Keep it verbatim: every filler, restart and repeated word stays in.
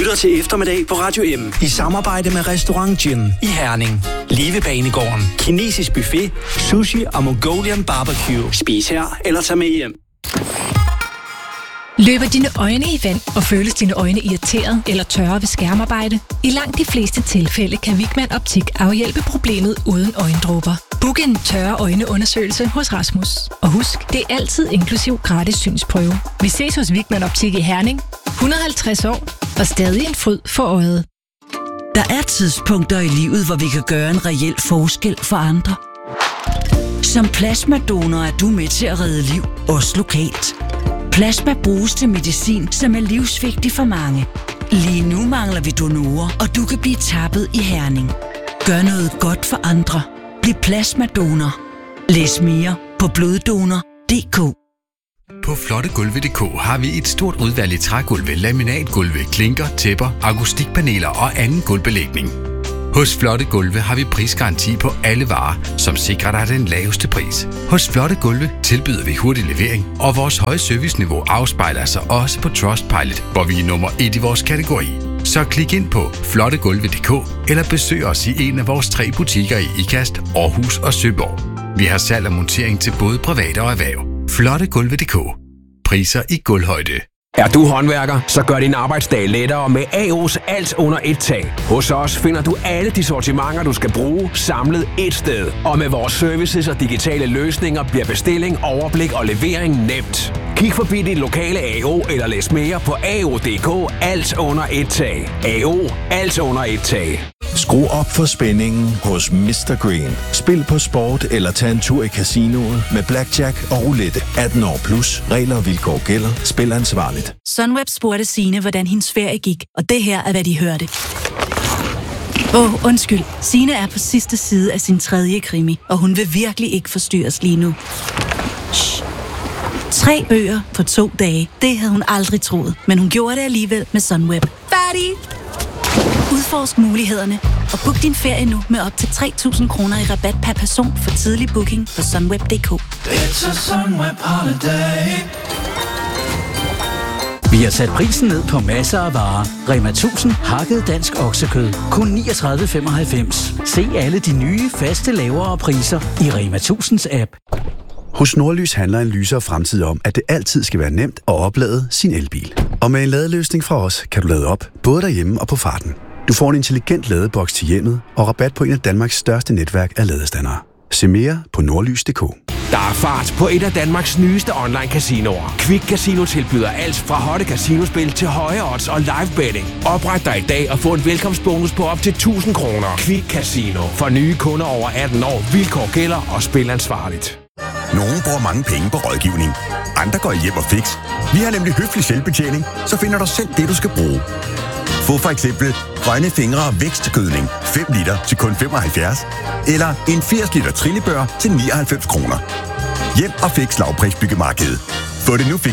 lytter til eftermiddag på Radio M i samarbejde med Restaurant Gin i Herning. Live Banegården, kinesisk buffet, sushi og Mongolian barbecue. Spis her eller tag med hjem. Løber dine øjne i vand, og føles dine øjne irriteret eller tørre ved skærmarbejde? I langt de fleste tilfælde kan Wigman Optik afhjælpe problemet uden øjendråber. Book en tørre øjneundersøgelse hos Rasmus. Og husk, det er altid inklusiv gratis synsprøve. Vi ses hos Wigman Optik i Herning. et hundrede og halvtreds år og stadig en fryd for øjet. Der er tidspunkter i livet, hvor vi kan gøre en reel forskel for andre. Som plasmadonor er du med til at redde liv, også lokalt. Plasma bruges til medicin, som er livsvigtig for mange. Lige nu mangler vi donorer, og du kan blive tappet i Herning. Gør noget godt for andre. Bliv plasmadonor. Læs mere på bloddonor punktum d k. På flottegulve punktum d k har vi et stort udvalg i trægulve, laminatgulve, klinker, tæpper, akustikpaneler og anden gulvbelægning. Hos Flotte Gulve har vi prisgaranti på alle varer, som sikrer dig den laveste pris. Hos Flotte Gulve tilbyder vi hurtig levering, og vores høje serviceniveau afspejler sig også på Trustpilot, hvor vi er nummer et i vores kategori. Så klik ind på flotte gulve punktum d k eller besøg os i en af vores tre butikker i Ikast, Aarhus og Søborg. Vi har salg og montering til både private og erhverv. Flotte Gulve punktum d k. Priser i gulvhøjde. Er du håndværker, så gør din arbejdsdag lettere med A O's alt under et tag. Hos os finder du alle de sortimenter, du skal bruge, samlet et sted. Og med vores services og digitale løsninger bliver bestilling, overblik og levering nemt. Kig forbi din lokale A O eller læs mere på a o punktum d k. Alt under et tag. A O. Alt under et tag. Skru op for spændingen hos mister Green. Spil på sport eller tag en tur i casinoet med blackjack og roulette. atten år plus. Regler og vilkår gælder. Spil ansvarligt. Sunweb spurgte Signe, hvordan hendes ferie gik, og det her er, hvad de hørte. Åh, oh, undskyld. Signe er på sidste side af sin tredje krimi, og hun vil virkelig ikke forstyrres lige nu. Shh. Tre bøger på to dage. Det havde hun aldrig troet, men hun gjorde det alligevel med Sunweb. Færdig! Udforsk mulighederne og book din ferie nu med op til tre tusind kroner i rabat per person for tidlig booking på sunweb punktum d k. It's a Sunweb holiday. Vi har sat prisen ned på masser af varer. Rema tusind hakket dansk oksekød. Kun niogtredive femoghalvfems. Se alle de nye, faste lavere priser i Rema tusinds app. Hos Nordlys handler en lysere fremtid om, at det altid skal være nemt at oplade sin elbil. Og med en ladeløsning fra os, kan du lade op, både derhjemme og på farten. Du får en intelligent ladeboks til hjemmet og rabat på en af Danmarks største netværk af ladestandere. Se mere på nordlys punktum d k. Der er fart på et af Danmarks nyeste online casinoer. Quick Casino tilbyder alt fra hotte casinospil til høje odds og live betting. Opret dig i dag og få en velkomstbonus på op til tusind kroner. Quick Casino. For nye kunder over atten år. Vilkår gælder og spil ansvarligt. Nogle bruger mange penge på rådgivning. Andre går hjem og fix. Vi har nemlig høflig selvbetjening, så finder du selv det, du skal bruge. Få for eksempel grønne fingre og vækstgødning fem liter til kun femoghalvfjerds. Eller en firs liter trillebør til nioghalvfems kroner. Hjem og fix lavprisbyggemarkedet. Få det nu fix